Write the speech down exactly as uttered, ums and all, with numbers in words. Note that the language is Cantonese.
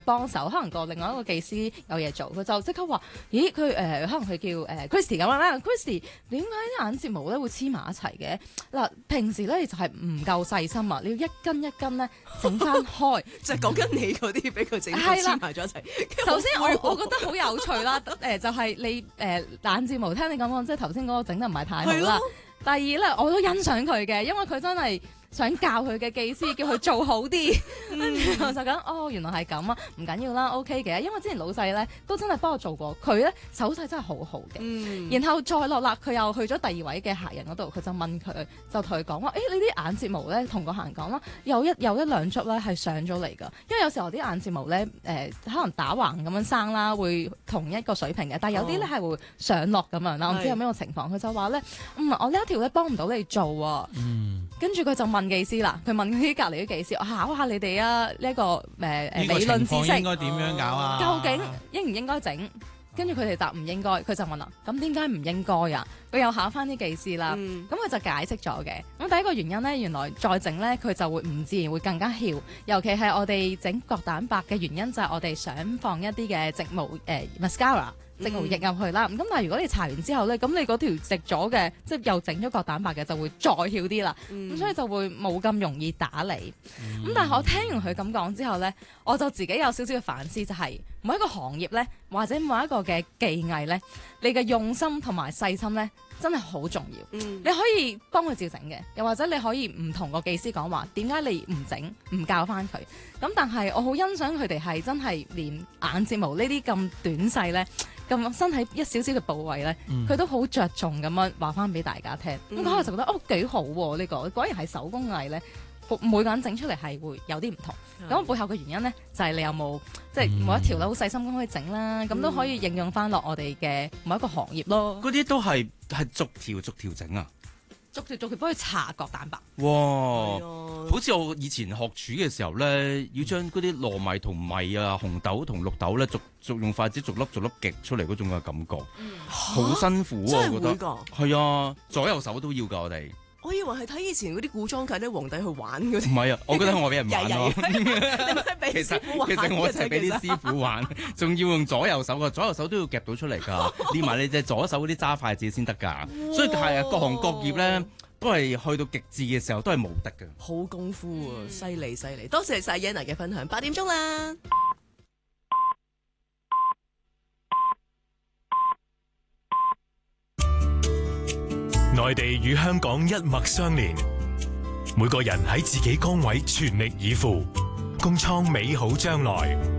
幫手，可能個另外一個技師有嘢做，佢就即刻話：咦，佢誒、呃、可能佢叫誒、呃、Christy 咁樣啦，Christy 點解啲眼睫毛咧會黐埋一齊嘅？嗱，平時咧你就係唔夠細心啊，你要一根一根咧整翻開， 就係講緊你嗰啲俾佢整黐埋咗一齊。 首先我我覺得好有趣啦，誒、呃、就係、是、你誒、呃、眼睫毛，聽你咁講，即係頭先嗰個整得唔係太好啦。第二咧，我都欣賞佢嘅，因為佢真係想教佢嘅技師，叫佢做好啲。跟住我就講，哦，原來係咁啊，唔緊要啦 ，OK 嘅。因為之前老細咧都真係幫我做過，佢咧手勢真係好好嘅。嗯、然後再落啦，佢又去咗第二位嘅客人嗰度，佢就問佢，就同佢講話，誒、欸，你啲眼睫毛咧，同個客人講啦，有一有一兩撮咧係上咗嚟㗎。因為有時候啲眼睫毛咧，誒、呃，可能打橫咁樣生啦，會同一個水平嘅，但係有啲咧係會上落咁樣啦。我唔知有咩個情況，佢就話咧，嗯，我呢一條咧幫唔到你做啊。嗯、跟住佢就問技師啦，佢問啲隔離啲技師，我考下你哋啊，呢、這、一個誒誒、呃、理論知識應該點樣搞啊？ 究竟應唔應該整？跟住佢哋答唔應該，佢就問啦，咁點解唔應該啊？佢又考翻啲技師啦，咁佢、嗯、就解釋咗嘅。咁第一個原因咧，原來再整咧，佢就會唔自然會更加翹，尤其係我哋整角蛋白嘅原因就係我哋想放一啲嘅直毛誒、呃、mascara。直毛液入去啦，咁但係如果你搽完之後咧，咁你嗰條直咗嘅，即係又整咗角蛋白嘅，就會再翹啲啦，咁、嗯、所以就會冇咁容易打理。咁、嗯、但係我聽完佢咁講之後咧，我就自己有少少嘅反思，就係、是、每一個行業咧，或者每一個嘅技藝咧，你嘅用心同埋細心咧，真係好重要。嗯、你可以幫佢照整嘅，又或者你可以唔同個技師講話，點解你唔整唔教翻佢？咁但係我好欣賞佢哋係真係連眼睫毛呢啲咁短細咧。咁身體一少少嘅部位咧，佢、嗯、都好着重咁樣話翻俾大家聽。咁我、嗯、就覺得哦幾好喎、啊，呢、呢個果然係手工藝咧，每個人整出嚟係會有啲唔同。咁的背後嘅原因咧，就係、是、你有冇即係每一條咧好細心咁可以整啦，咁、嗯、都可以應用翻落我哋嘅某一個行業咯。 嗰啲都係係逐條逐條整啊！ 逐條逐條幫佢搽角蛋白。 哇！好似我以前學廚嘅時候咧，要將嗰啲糯米同米啊、紅豆同綠豆咧，逐逐用筷子逐粒逐粒極出嚟嗰種嘅感覺，好、嗯、辛苦啊！我覺得係啊，左右手都要㗎，我哋。 我以為係睇以前嗰啲古裝劇啲皇帝去玩嗰啲。唔係啊，我覺得我俾人玩咯。 其實其實我就係俾啲師傅玩，仲要用左右手㗎，左右手都要夾到出嚟㗎，練埋你隻左手嗰啲揸筷子先得㗎。所以係啊，各行各業咧都係去到極致嘅時候都係無敵嘅。 好功夫啊，犀利犀利！多謝晒 Yana 嘅分享。八點鐘啦。 內地與香港一脈相連，每個人喺自己崗位全力以赴，共創美好將來。